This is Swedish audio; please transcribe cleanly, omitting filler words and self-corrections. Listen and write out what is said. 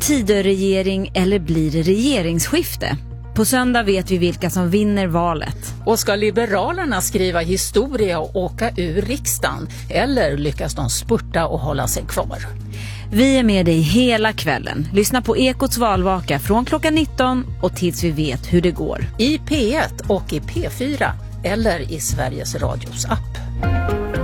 Tidöregering eller blir det regeringsskifte? På söndag vet vi vilka som vinner valet. Och ska Liberalerna skriva historia och åka ur riksdagen? Eller lyckas de spurta och hålla sig kvar? Vi är med dig hela kvällen. Lyssna på Ekots valvaka från klockan 19 och tills vi vet hur det går. I P1 och i P4 eller i Sveriges Radios app.